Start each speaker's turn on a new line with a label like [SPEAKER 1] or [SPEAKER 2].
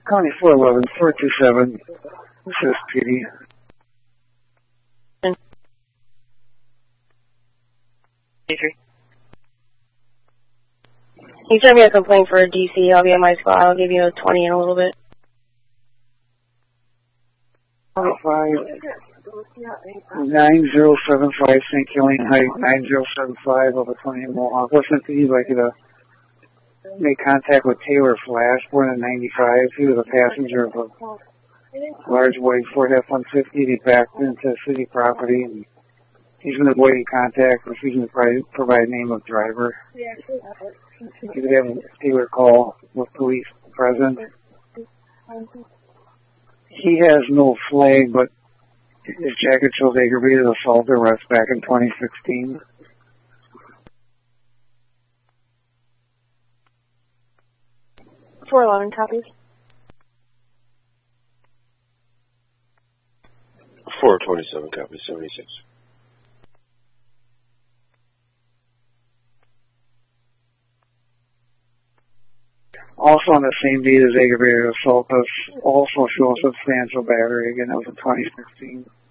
[SPEAKER 1] County 411, 427, assist PD.
[SPEAKER 2] You sent me a complaint for a DC. I'll be at my spot. I'll give you a 20 in a little bit.
[SPEAKER 1] 9075 St. Killeen Height, 9075 over 20 Mohawk. Listen to you, I could make contact with Taylor Flash, born in 95. He was a passenger of a large white Ford F-150. He backed into city property, and he's been avoiding contact, refusing to provide name of driver. You could have Taylor call with police present. He has no flag, but his jacket shows aggravated assault arrest back in 2016.
[SPEAKER 2] .411 copies.
[SPEAKER 3] 427 copies, 76.
[SPEAKER 1] Also on the same date as aggravated assault, also shows substantial battery. Again, that was in 2016.